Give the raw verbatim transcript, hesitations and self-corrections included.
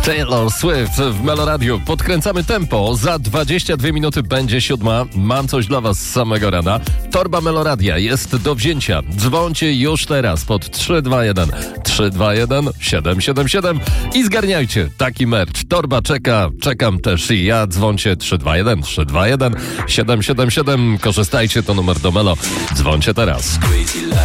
Taylor Swift w Meloradiu. Podkręcamy tempo. Za dwadzieścia dwie minuty będzie siódma. Mam coś dla was z samego rana. Torba Meloradia jest do wzięcia. Dzwońcie już teraz pod trzy dwa jeden trzy dwa jeden siedem siedem siedem i zgarniajcie taki merch. Torba czeka, czekam też i ja. Dzwońcie trzy dwa jeden trzy dwa jeden siedem siedem siedem. Korzystajcie, to numer do Melo. Dzwońcie teraz.